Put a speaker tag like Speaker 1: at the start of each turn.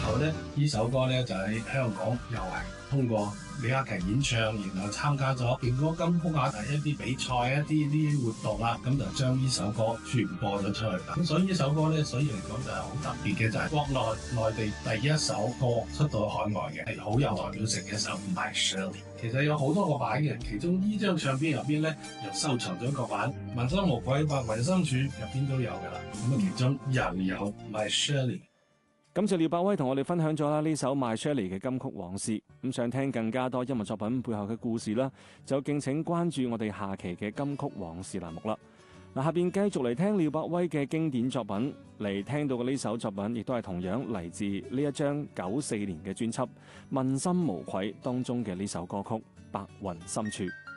Speaker 1: 後咧，呢首歌咧就喺香港又係通過李克勤演唱，然後參加咗勁歌金曲啊一啲比賽、一啲活動啦，咁就將呢首歌傳播咗出去。咁所以呢首歌咧，所以嚟講就係好特別嘅，就係國內地第一首歌出到海外嘅，係好有代表性嘅一首《My Shirley》。其實有好多個版嘅，其中呢張唱片入邊咧又收藏咗一個版《問心無愧》或《民生處》入邊都有噶啦。咁啊，其中又有《My Shirley》。
Speaker 2: 感謝廖百威同我哋分享咗呢首 My Shirley 嘅金曲往事。咁想聽更加多音樂作品背後嘅故事啦，就敬請關注我哋下期嘅金曲往事欄目啦。嗱，下邊繼續嚟聽廖百威嘅經典作品，嚟聽到嘅呢首作品亦都係同樣嚟自呢一張94年嘅專輯《問心無愧》當中嘅呢首歌曲《白雲深處》。